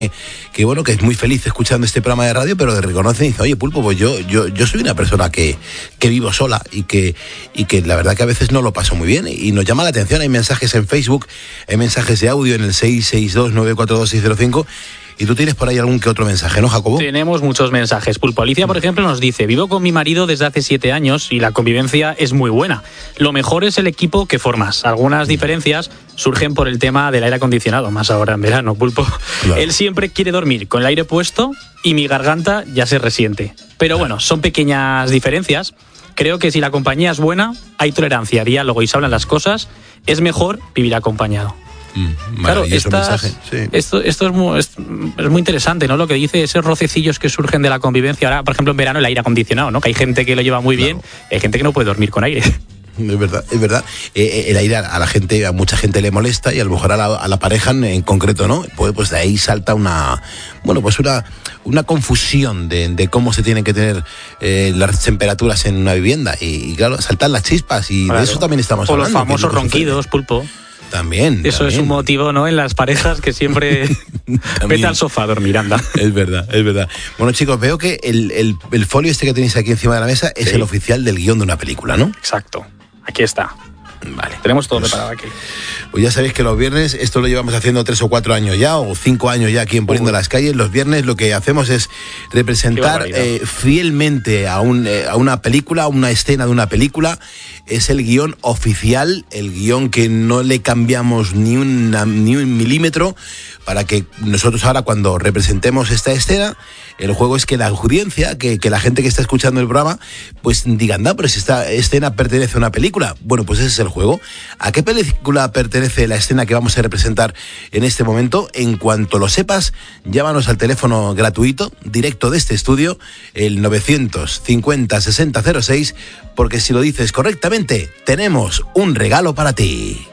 que bueno, que es muy feliz escuchando este programa de radio, pero reconoce y dice, oye, Pulpo, pues yo soy una persona que vivo sola y que la verdad que a veces no lo paso muy bien y nos llama la atención. Hay mensajes en Facebook, hay mensajes de audio en el 662-942-605. Y tú tienes por ahí algún que otro mensaje, ¿no, Jacobo? Tenemos muchos mensajes. Pulpo Alicia, por ejemplo, nos dice: vivo con mi marido desde hace 7 años y la convivencia es muy buena. Lo mejor es el equipo que formas. Algunas diferencias surgen por el tema del aire acondicionado, más ahora en verano, Pulpo. Claro. Él siempre quiere dormir con el aire puesto y mi garganta ya se resiente. Pero bueno, son pequeñas diferencias. Creo que si la compañía es buena, hay tolerancia, diálogo y se hablan las cosas, es mejor vivir acompañado. Claro, esto es muy interesante, ¿no? Lo que dice, esos rocecillos que surgen de la convivencia. Ahora, por ejemplo, en verano el aire acondicionado, ¿no? Que hay gente que lo lleva muy bien, hay gente que no puede dormir con aire. Es verdad. El aire a mucha gente le molesta y a lo mejor a la pareja en concreto, ¿no? Pues de ahí salta una confusión de cómo se tienen que tener las temperaturas en una vivienda y claro, saltan las chispas y de eso también estamos hablando. O los famosos ronquidos, Pulpo. También. Eso es un motivo, ¿no? En las parejas que siempre vete al sofá a dormir, anda. Es verdad. Bueno, chicos, veo que el folio este que tenéis aquí encima de la mesa es el oficial del guión de una película, ¿no? Exacto. Aquí está. Vale. Tenemos todo preparado aquí. Pues ya sabéis que los viernes, esto lo llevamos haciendo 3 o 4 años ya, o 5 años ya aquí en Poniendo las Calles. Los viernes lo que hacemos es representar fielmente a una película, a una escena de una película. Es el guión oficial, el guión que no le cambiamos ni un milímetro, para que nosotros ahora, cuando representemos esta escena, el juego es que la audiencia, que la gente que está escuchando el programa, pues diga, anda, pero si esta escena pertenece a una película. Bueno, pues ese es el juego. ¿A qué película pertenece la escena que vamos a representar en este momento? En cuanto lo sepas, llámanos al teléfono gratuito, directo de este estudio, el 950 60 06, porque si lo dices correctamente, tenemos un regalo para ti.